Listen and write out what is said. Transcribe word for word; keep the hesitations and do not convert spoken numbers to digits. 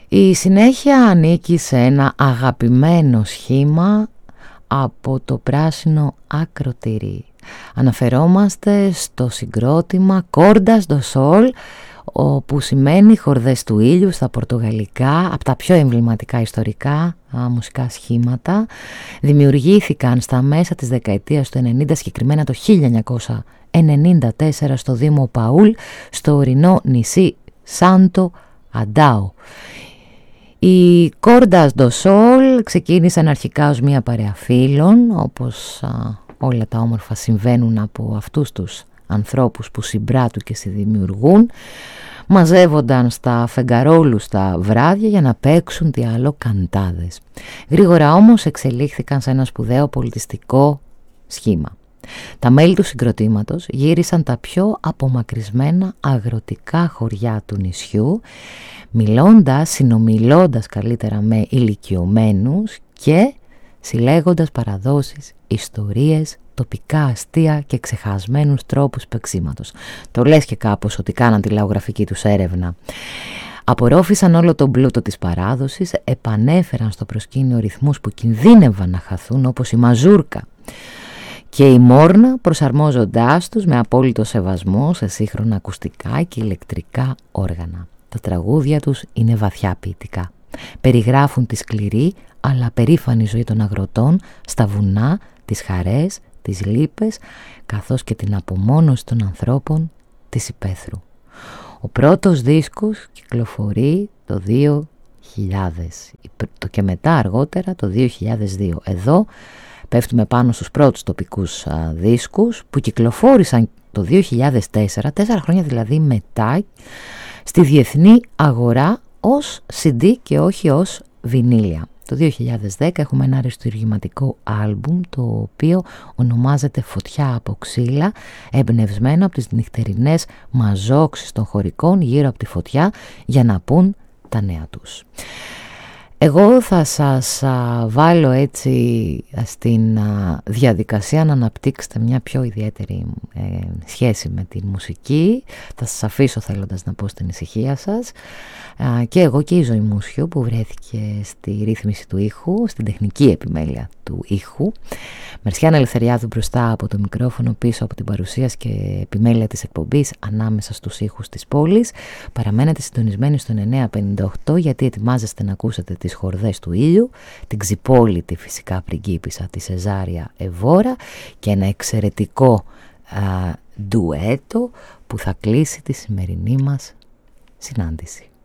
Η συνέχεια ανήκει σε ένα αγαπημένο σχήμα από το πράσινο ακροτήρι. Αναφερόμαστε στο συγκρότημα Cordas do Sol, όπου σημαίνει χορδές του ήλιου στα πορτογαλικά, από τα πιο εμβληματικά ιστορικά α, μουσικά σχήματα. Δημιουργήθηκαν στα μέσα της δεκαετίας του ενενήντα, συγκεκριμένα το χίλια εννιακόσια ενενήντα τέσσερα στο Δήμο Παούλ, στο ορεινό νησί Σάντο Αντάο. Οι Cordas do Sol ξεκίνησαν αρχικά ως μια παρέα φίλων, όπως α, όλα τα όμορφα συμβαίνουν από αυτούς τους ανθρώπους που συμπράττουν και συνδημιουργούν. Μαζεύονταν στα φεγγαρόλουστα βράδια για να παίξουν τι άλλο καντάδες. Γρήγορα όμως εξελίχθηκαν σε ένα σπουδαίο πολιτιστικό σχήμα. Τα μέλη του συγκροτήματος γύρισαν τα πιο απομακρυσμένα αγροτικά χωριά του νησιού, μιλώντας, συνομιλώντας καλύτερα με ηλικιωμένους και συλλέγοντας παραδόσεις, ιστορίες, τοπικά αστεία και ξεχασμένους τρόπους παίξηματος. Το λες και κάπως ότι κάναν τη λαογραφική τους έρευνα. Απορρόφησαν όλο τον πλούτο της παράδοσης, επανέφεραν στο προσκήνιο ρυθμούς που κινδύνευαν να χαθούν, όπως η μαζούρκα και η μόρνα, προσαρμόζοντάς τους με απόλυτο σεβασμό σε σύγχρονα ακουστικά και ηλεκτρικά όργανα. Τα τραγούδια τους είναι βαθιά ποιητικά. Περιγράφουν τη σκληρή αλλά περήφανη ζωή των αγροτών στα βουνά, τις χαρές, τις λύπες, καθώς και την απομόνωση των ανθρώπων της υπαίθρου. Ο πρώτος δίσκος κυκλοφορεί το δύο χιλιάδες και μετά αργότερα το δύο χιλιάδες δύο. Εδώ πέφτουμε πάνω στους πρώτους τοπικούς α, δίσκους που κυκλοφόρησαν το δύο χιλιάδες τέσσερα, τέσσερα χρόνια δηλαδή μετά, στη διεθνή αγορά ως σι ντι και όχι ως βινίλια. Το δύο χιλιάδες δέκα έχουμε ένα αριστουργηματικό άλμπουμ, το οποίο ονομάζεται «Φωτιά από ξύλα», εμπνευσμένο από τις νυχτερινές μαζόξεις των χωρικών γύρω από τη φωτιά για να πούν τα νέα τους. Εγώ θα σας α, βάλω έτσι α, στην α, διαδικασία να αναπτύξετε μια πιο ιδιαίτερη ε, σχέση με τη μουσική. Θα σας αφήσω θέλοντας να πω στην ησυχία σας. Α, και εγώ και η Ζωή Μούσιου που βρέθηκε στη ρύθμιση του ήχου, στην τεχνική επιμέλεια του ήχου. Μερσιάνα Ελευθεριάδου μπροστά από το μικρόφωνο, πίσω από την παρουσίαση και επιμέλεια της εκπομπής, ανάμεσα στους ήχους της πόλης. Παραμένετε συντονισμένοι στον εννιά πενήντα οκτώ, γιατί ετοιμάζεστε να ακούσετε τις χορδές του ήλιου, την ξυπόλητη φυσικά πριγκίπισσα τη Σεζάρια Εβόρα και ένα εξαιρετικό α, ντουέτο που θα κλείσει τη σημερινή μας συνάντηση.